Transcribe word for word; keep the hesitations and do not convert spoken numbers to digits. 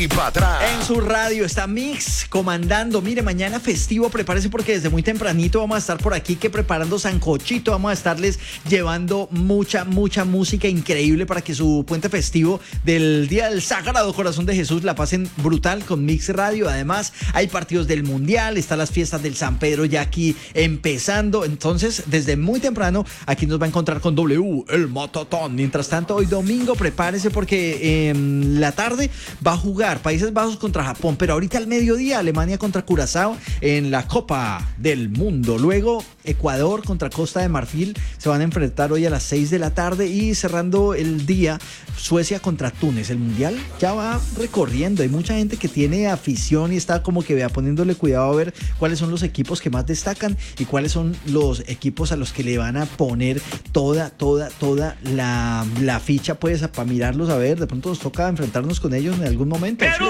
y para atrás. En su radio está Mix comandando. Mire, mañana festivo, prepárese porque desde muy tempranito vamos a estar por aquí que preparando sancochito. Vamos a estarles llevando mucha, mucha música increíble para que su puente festivo del Día del Sagrado Corazón de Jesús la pasen brutal con Mix Radio. Además, hay partidos del Mundial, están las fiestas del San Pedro ya aquí empezando. Entonces, desde muy temprano, aquí nos va a encontrar con W, el Mototon. Mientras tanto, hoy domingo, prepárese porque en la tarde va a jugar Países Bajos contra Japón, pero ahorita al mediodía Alemania contra Curazao en la Copa del Mundo. Luego Ecuador contra Costa de Marfil se van a enfrentar hoy a las seis de la tarde y cerrando el día Suecia contra Túnez. El Mundial ya va recorriendo, hay mucha gente que tiene afición y está como que vea poniéndole cuidado a ver cuáles son los equipos que más destacan y cuáles son los equipos a los que le van a poner toda, toda, toda la, la ficha pues para mirarlos a ver, de pronto nos toca enfrentarnos con ellos en algún momento. Pero